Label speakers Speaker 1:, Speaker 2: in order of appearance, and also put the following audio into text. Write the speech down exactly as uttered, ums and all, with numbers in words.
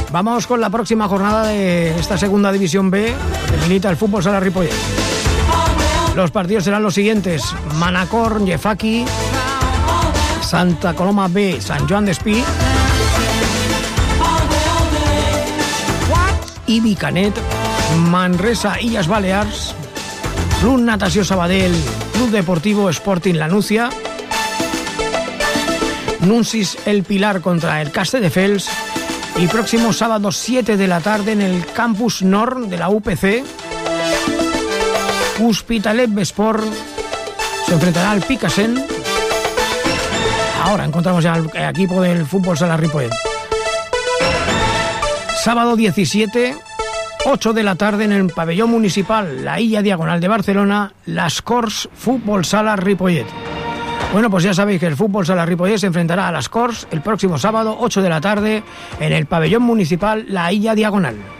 Speaker 1: Vamos con la próxima jornada de esta segunda división B, donde milita el Fútbol Sala Ripollet. Los partidos serán los siguientes: Manacor, Yefaki, Santa Coloma B, San Joan d'Espí, Ibi Canet, Manresa, Illes Balears, Club Natació Sabadell, Club Deportivo Sporting La Nucia, Nuncis El Pilar contra el Castelldefels, y próximo sábado siete de la tarde en el Campus Nord de la U P C, Hospitalet Besport se enfrentará al Picassent. Ahora encontramos ya el equipo del Fútbol Sala Ripollet. Sábado diecisiete, ocho de la tarde en el pabellón municipal La Illa Diagonal de Barcelona, Las Corts Fútbol Sala Ripollet. Bueno, pues ya sabéis que el Fútbol Sala Ripollet se enfrentará a Las Corts el próximo sábado, ocho de la tarde, en el pabellón municipal La Illa Diagonal.